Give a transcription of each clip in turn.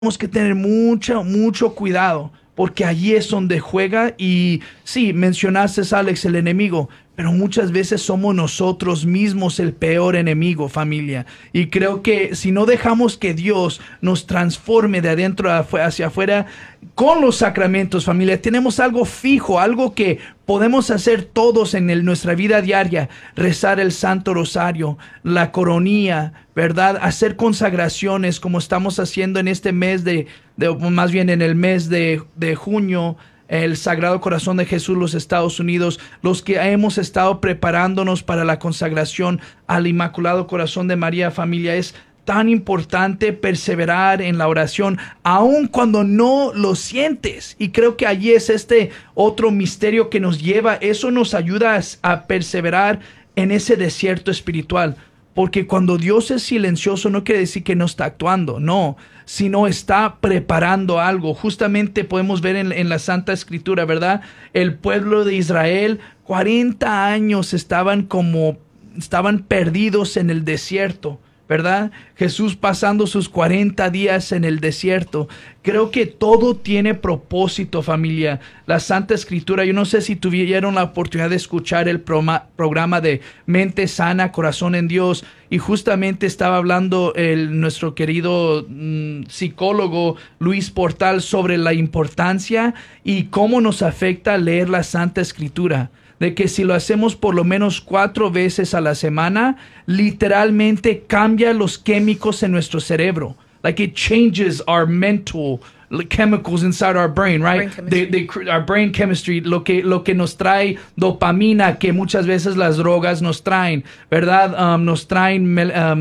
tenemos que tener mucho cuidado, porque allí es donde juega. Y sí, mencionaste, Alex, el enemigo, pero muchas veces somos nosotros mismos el peor enemigo, familia. Y creo que si no dejamos que Dios nos transforme de adentro hacia afuera con los sacramentos, familia, tenemos algo fijo, algo que podemos hacer todos en nuestra vida diaria: rezar el Santo Rosario, la coronía, ¿verdad? Hacer consagraciones como estamos haciendo en este mes más bien en el mes de junio, el Sagrado Corazón de Jesús, los Estados Unidos, los que hemos estado preparándonos para la consagración al Inmaculado Corazón de María, familia. Es tan importante perseverar en la oración, aun cuando no lo sientes. Y creo que allí es este otro misterio que nos lleva. Eso nos ayuda a perseverar en ese desierto espiritual. Porque cuando Dios es silencioso no quiere decir que no está actuando, no, sino está preparando algo. Justamente podemos ver en la Santa Escritura, ¿verdad? El pueblo de Israel, 40 años estaban perdidos en el desierto, ¿verdad? Jesús pasando sus 40 días en el desierto. Creo que todo tiene propósito, familia. La Santa Escritura, yo no sé si tuvieron la oportunidad de escuchar el programa de Mente Sana, Corazón en Dios, y justamente estaba hablando nuestro querido psicólogo Luis Portal sobre la importancia y cómo nos afecta leer la Santa Escritura. De que si lo hacemos por lo menos 4 veces a la semana, literalmente cambia los químicos en nuestro cerebro. Like it changes our mental chemicals inside our brain, right? Our brain chemistry, lo que nos trae dopamina, que muchas veces las drogas nos traen, ¿verdad? Nos traen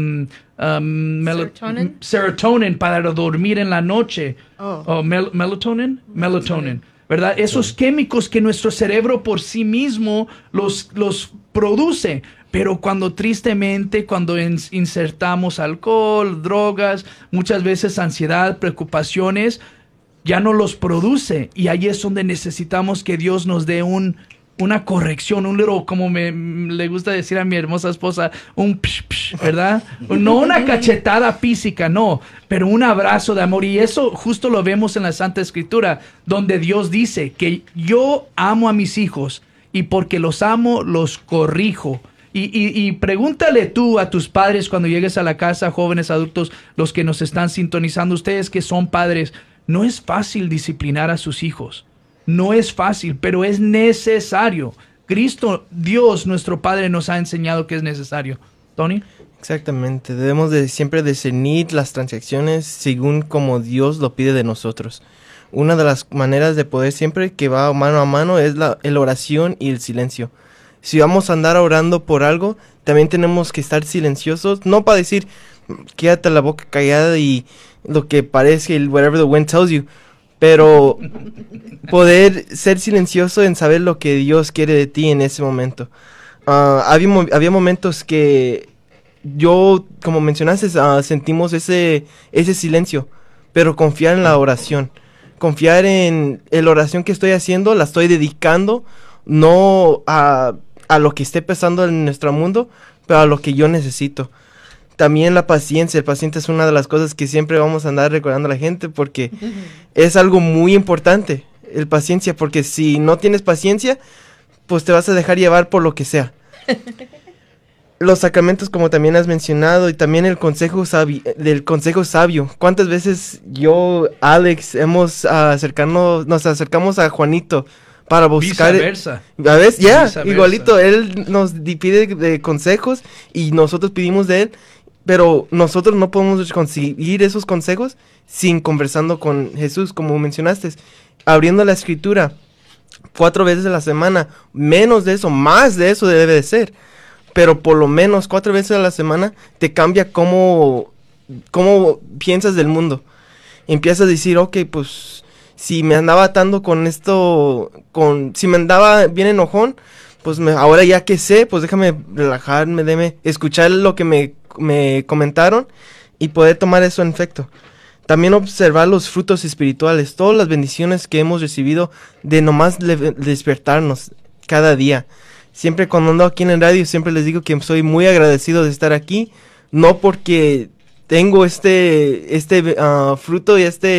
serotonin para dormir en la noche. Melatonin, ¿verdad? Esos químicos que nuestro cerebro por sí mismo los produce. Pero cuando insertamos alcohol, drogas, muchas veces ansiedad, preocupaciones, ya no los produce. Y ahí es donde necesitamos que Dios nos dé una corrección, un little, como le gusta decir a mi hermosa esposa, un psh, psh, ¿verdad? No una cachetada física, no, pero un abrazo de amor. Y eso justo lo vemos en la Santa Escritura, donde Dios dice que yo amo a mis hijos y porque los amo, los corrijo. Y pregúntale tú a tus padres cuando llegues a la casa, jóvenes, adultos, los que nos están sintonizando, ustedes que son padres, no es fácil disciplinar a sus hijos. No es fácil, pero es necesario. Cristo, Dios, nuestro Padre, nos ha enseñado que es necesario. ¿Tony? Exactamente. Debemos de siempre discernir las transacciones según como Dios lo pide de nosotros. Una de las maneras de poder siempre que va mano a mano es la oración y el silencio. Si vamos a andar orando por algo, también tenemos que estar silenciosos. No para decir, quédate la boca callada y lo que parezca, whatever the wind tells you. Pero poder ser silencioso en saber lo que Dios quiere de ti en ese momento. Había momentos que yo, como mencionaste, sentimos ese silencio, pero confiar en la oración. Confiar en la oración que estoy haciendo, la estoy dedicando, no a lo que esté pasando en nuestro mundo, pero a lo que yo necesito. También la paciencia es una de las cosas que siempre vamos a andar recordando a la gente, porque es algo muy importante, el paciencia, porque si no tienes paciencia, pues te vas a dejar llevar por lo que sea. Los sacramentos, como también has mencionado, y también el consejo sabio. ¿Cuántas veces yo, Alex, nos acercamos a Juanito para buscar... Viceversa. ¿Ves? Ya, igualito, él nos pide de consejos y nosotros pedimos de él. Pero nosotros no podemos conseguir esos consejos sin conversando con Jesús, como mencionaste, abriendo la Escritura 4 veces a la semana, menos de eso, más de eso debe de ser, pero por lo menos 4 veces a la semana te cambia cómo piensas del mundo. Empiezas a decir, ok, pues si me andaba atando con esto, si me andaba bien enojón, pues ahora ya que sé, pues déjame relajarme, déjame escuchar lo que me comentaron y poder tomar eso en efecto. También observar los frutos espirituales, todas las bendiciones que hemos recibido de nomás despertarnos cada día. Siempre cuando ando aquí en el radio, siempre les digo que soy muy agradecido de estar aquí, no porque tengo este fruto y